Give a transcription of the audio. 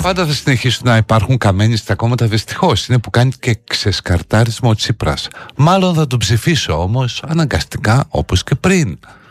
πάντα θα συνεχίσουν να υπάρχουν καμένοι στα κόμματα, δυστυχώς. Είναι που κάνει και ξεσκαρτάρισμα ο Τσίπρας. Μάλλον θα τον ψηφίσω όμως αναγκαστικά όπως και πριν.